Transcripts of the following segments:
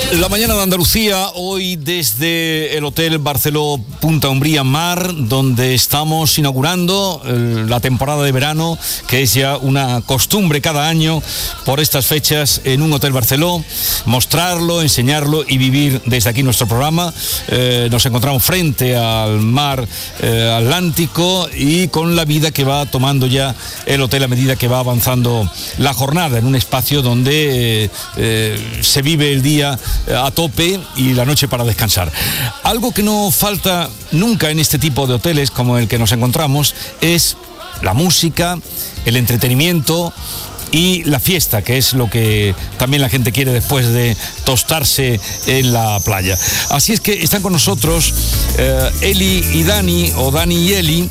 La mañana de Andalucía, hoy desde el Hotel Barceló Punta Umbría Mar, donde estamos inaugurando la temporada de verano, que es ya una costumbre cada año por estas fechas en un Hotel Barceló, mostrarlo, enseñarlo y vivir desde aquí nuestro programa. Nos encontramos frente al mar Atlántico y con la vida que va tomando ya el hotel a medida que va avanzando la jornada, en un espacio donde se vive el día a tope y la noche para descansar. Algo que no falta nunca en este tipo de hoteles como el que nos encontramos es la música, el entretenimiento y la fiesta, que es lo que también la gente quiere después de tostarse en la playa. Así es que están con nosotros Eli y Dani, o Dani y Eli,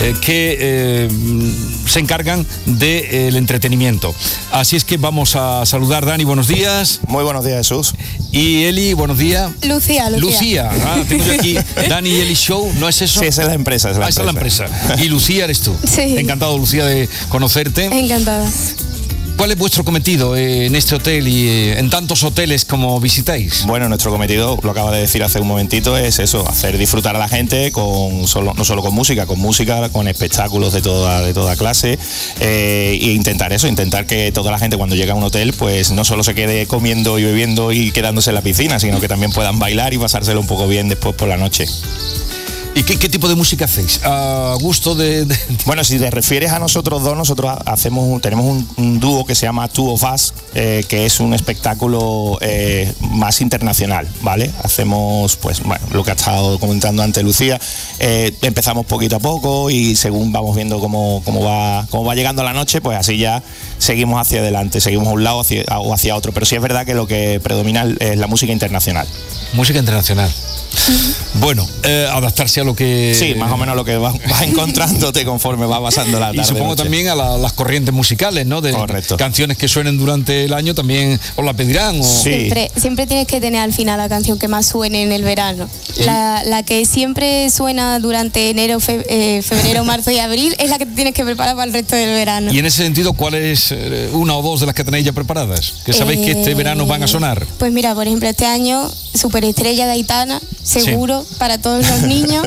que se encargan del entretenimiento. Así es que vamos a saludar. Dani, buenos días. Muy buenos días, Jesús. Y Eli, buenos días. Lucía. Tengo yo aquí Dani y Eli Show, ¿no es eso? Sí, esa es la empresa. Esa es la empresa. Y Lucía eres tú. Sí. Encantado, Lucía, de conocerte. Encantada. ¿Cuál es vuestro cometido en este hotel y en tantos hoteles como visitáis? Bueno, nuestro cometido, lo acaba de decir hace un momentito, es eso, hacer disfrutar a la gente no solo con música, con espectáculos de toda clase, e intentar que toda la gente cuando llega a un hotel pues no solo se quede comiendo y bebiendo y quedándose en la piscina, sino que también puedan bailar y pasárselo un poco bien después por la noche. ¿Y qué tipo de música hacéis? ¿A gusto de...? Bueno, si te refieres a nosotros dos, nosotros tenemos un dúo que se llama Two of Us, que es un espectáculo más internacional, ¿vale? Hacemos, pues, bueno, lo que ha estado comentando antes Lucía. Empezamos poquito a poco y según vamos viendo cómo va llegando la noche, pues así ya seguimos hacia adelante, seguimos a un lado o hacia otro. Pero sí es verdad que lo que predomina es la música internacional. Música internacional. Bueno, adaptarse a lo que... Sí, más o menos lo que vas encontrándote conforme va pasando la tarde. Y supongo noche. también a las corrientes musicales, ¿no? De Correcto. Canciones que suenen durante el año también os la pedirán. Sí. Siempre tienes que tener al final la canción que más suene en el verano. La que siempre suena durante enero, febrero, marzo y abril es la que tienes que preparar para el resto del verano. Y en ese sentido, ¿cuál es una o dos de las que tenéis ya preparadas? Que sabéis que este verano van a sonar. Pues mira, por ejemplo, este año Superestrella de Aitana, seguro, sí, para todos los niños.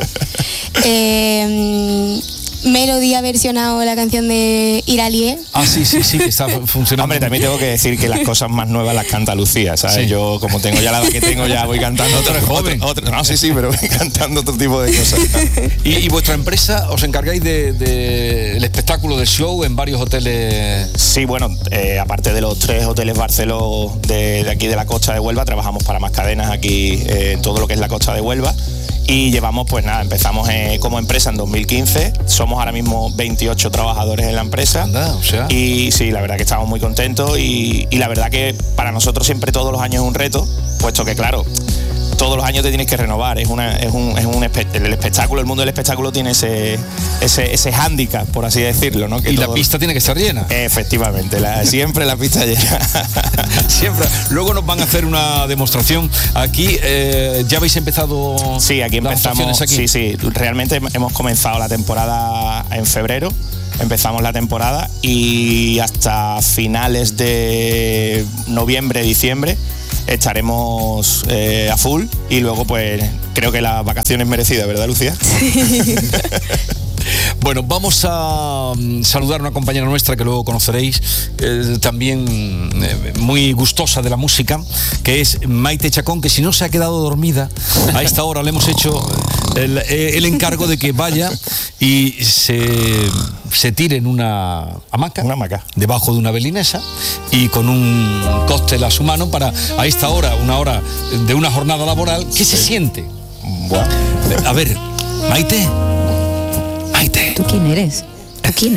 Melody ha versionado la canción de Iralie. Ah, sí, que está funcionando. Hombre, también tengo que decir que las cosas más nuevas las canta Lucía, ¿sabes? Sí. Yo, como tengo ya la edad que tengo, ya voy cantando pero voy cantando otro tipo de cosas. ¿Y vuestra empresa os encargáis del espectáculo, del show en varios hoteles? Sí, bueno, aparte de los 3 hoteles Barceló de aquí de la costa de Huelva, trabajamos para más cadenas aquí en todo lo que es la costa de Huelva. Y llevamos, pues nada, empezamos como empresa en 2015, somos ahora mismo 28 trabajadores en la empresa. Anda, o sea. Y sí, la verdad que estamos muy contentos y la verdad que para nosotros siempre todos los años es un reto, puesto que claro, todos los años te tienes que renovar, el espectáculo, el mundo del espectáculo tiene ese hándicap, por así decirlo, ¿no? Que y la pista tiene que estar llena. Efectivamente, siempre la pista llena. Siempre. Luego nos van a hacer una demostración aquí. ¿Ya habéis empezado? Sí, aquí empezamos. Aquí? Sí, realmente hemos comenzado la temporada en febrero. Empezamos la temporada y hasta finales de noviembre, diciembre estaremos a full y luego pues creo que las vacaciones merecidas, ¿verdad, Lucía? Sí. Bueno, vamos a saludar a una compañera nuestra que luego conoceréis, también muy gustosa de la música, que es Maite Chacón, que si no se ha quedado dormida, a esta hora le hemos hecho el encargo de que vaya y se tire en una hamaca debajo de una belinesa y con un cóctel a su mano para a esta hora, una hora de una jornada laboral, ¿qué se siente? Bueno. A ver, Maite. ¿Tú quién eres? ¿Quién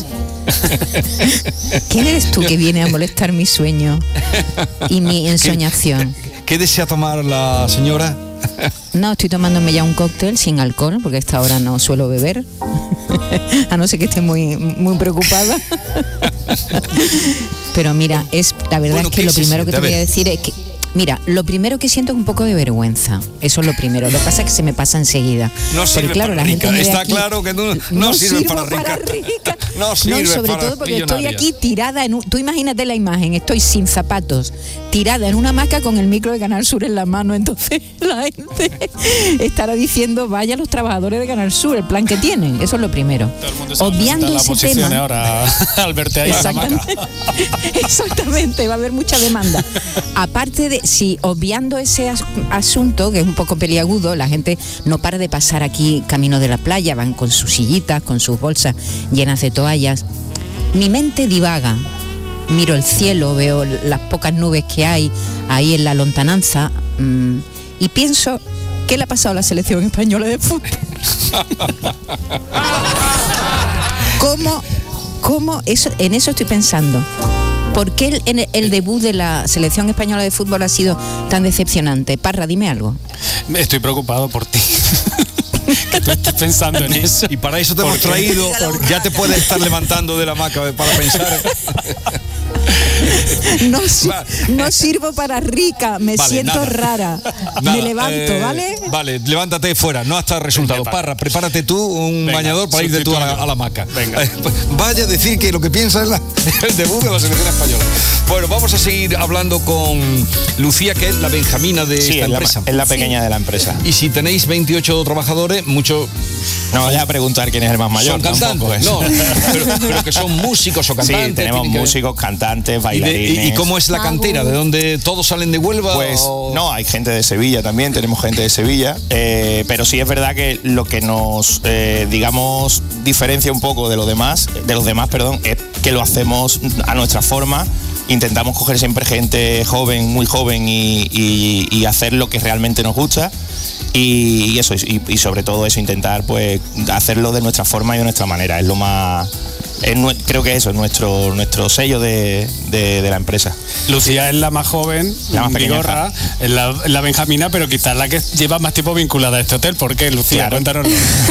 eres tú que viene a molestar mi sueño y mi ensoñación? ¿Qué desea tomar la señora? No, estoy tomándome ya un cóctel sin alcohol, porque a esta hora no suelo beber, a no ser que esté muy, muy preocupada. Pero mira, la verdad es que lo primero que te voy a decir es que Mira, lo primero que siento es un poco de vergüenza. Eso es lo primero. Lo que pasa es que se me pasa enseguida. No sirve claro, para la gente rica. está claro que no sirve para rica. No, y sobre todo porque estoy aquí tirada tú imagínate la imagen, estoy sin zapatos, tirada en una hamaca con el micro de Canal Sur en la mano, entonces la gente estará diciendo, vaya los trabajadores de Canal Sur, el plan que tienen, eso es lo primero. Todo el mundo se obviando la ese tema ahora al verte ahí. Exactamente, va a haber mucha demanda. Aparte de, si obviando ese asunto, que es un poco peliagudo, la gente no para de pasar aquí camino de la playa, van con sus sillitas, con sus bolsas llenas de toallas. Mi mente divaga, miro el cielo, veo las pocas nubes que hay ahí en la lontananza y pienso, ¿qué le ha pasado a la selección española de fútbol? ¿Cómo eso, en eso estoy pensando? ¿Por qué el debut de la selección española de fútbol ha sido tan decepcionante? Parra, dime algo. Estoy preocupado por ti. Que tú estás pensando en eso. Y para eso te hemos traído. Ya te puedes estar levantando de la hamaca para pensar. No sirvo para rica, me siento rara. Me levanto, ¿vale? Vale, levántate fuera, no hasta el resultado. Parra, prepárate tú un bañador para irte tú a la hamaca. Venga. Vaya a decir que lo que piensa es el debut de la selección española. Bueno, vamos a seguir hablando con Lucía, que es la benjamina de esta empresa. Es la pequeña de la empresa. Y si tenéis 28 trabajadores, muchos... No vaya a preguntar quién es el más mayor. Son cantantes, no, pero que son músicos o cantantes. Sí, tenemos músicos, cantantes, bailarines. ¿Y cómo es la cantera? ¿De dónde todos salen de Huelva? Pues no, hay gente de Sevilla también, tenemos gente de Sevilla, pero sí es verdad que lo que nos, digamos, diferencia un poco de los demás, es que lo hacemos a nuestra forma. Intentamos coger siempre gente joven, muy joven y hacer lo que realmente nos gusta. Y eso, y sobre todo eso, intentar pues hacerlo de nuestra forma y de nuestra manera. Es lo más... creo que eso es nuestro sello de la empresa. Lucía es la más joven, la más Vigorra, es la benjamina, pero quizás la que lleva más tiempo vinculada a este hotel. ¿Por qué, Lucía? Claro. Cuéntanoslo.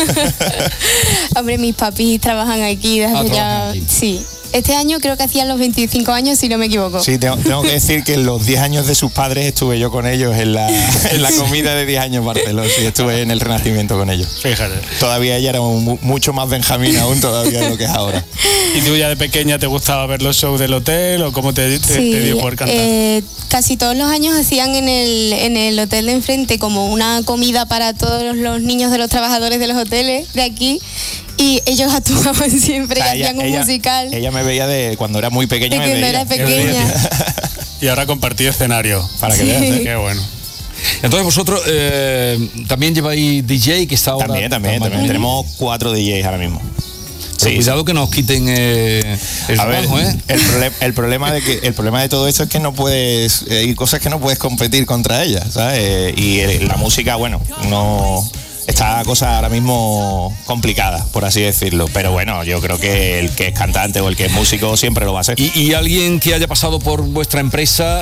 Hombre, mis papis trabajan aquí desde ya... Aquí. Sí. Este año creo que hacían los 25 años, si no me equivoco. Sí, tengo que decir que en los 10 años de sus padres estuve yo con ellos en la comida de 10 años en Barcelona. Sí, estuve en el Renacimiento con ellos. Fíjate. Todavía ella era mucho más benjamín aún todavía de lo que es ahora. ¿Y tú ya de pequeña te gustaba ver los shows del hotel o cómo te dio por cantar? Casi todos los años hacían en el hotel de enfrente como una comida para todos los niños de los trabajadores de los hoteles de aquí. Y ellos actuaban siempre, hacían un musical. Ella me veía de cuando era muy pequeña. De cuando era pequeña. Y ahora compartí escenario. Para que veas, qué bueno. Entonces vosotros también lleváis DJ, que está ahora... También. Tenemos 4 DJs ahora mismo. Pero cuidado que nos quiten el trabajo, ¿eh? El problema de todo esto es que no puedes... hay cosas que no puedes competir contra ellas, ¿sabes? Y la música, bueno, no... Está la cosa ahora mismo complicada, por así decirlo. Pero bueno, yo creo que el que es cantante o el que es músico siempre lo va a ser. ¿Y alguien que haya pasado por vuestra empresa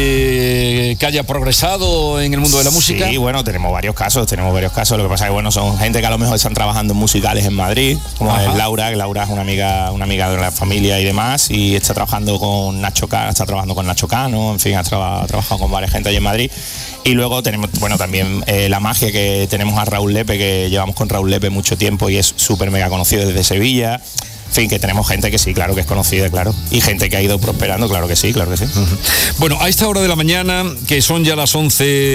y que haya progresado en el mundo de la música? Sí, bueno, tenemos varios casos. Lo que pasa es que, bueno, son gente que a lo mejor están trabajando en musicales en Madrid, como es Laura, que Laura es una amiga de la familia y demás, y está trabajando con Nacho Cano, en fin, ha trabajado con varias gente allí en Madrid. Y luego tenemos, bueno, también la magia que tenemos a Raúl Lepe, que llevamos con Raúl Lepe mucho tiempo y es súper mega conocido desde Sevilla. En fin, que tenemos gente que sí, claro que es conocida, claro. Y gente que ha ido prosperando, claro que sí. Bueno, a esta hora de la mañana, que son ya las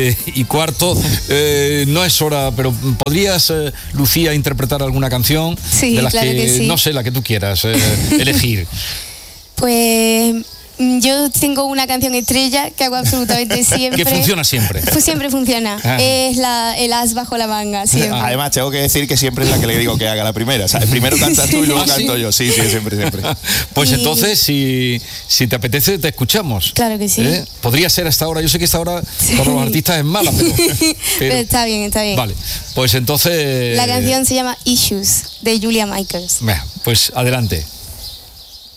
11:15, no es hora, pero ¿podrías, Lucía, interpretar alguna canción? Sí, de las claro que sí. No sé, la que tú quieras elegir. Pues... Yo tengo una canción estrella que hago absolutamente siempre. Que funciona siempre. Pues siempre funciona. Es el as bajo la manga, siempre. Además, tengo que decir que siempre es la que le digo que haga la primera. O sea, primero cantas tú y luego canto yo. Sí, siempre. Pues entonces, si te apetece, te escuchamos. Claro que sí. Podría ser hasta ahora. Yo sé que esta hora para los artistas es mala, pero está bien. Vale, pues entonces... La canción se llama Issues, de Julia Michaels. Pues adelante.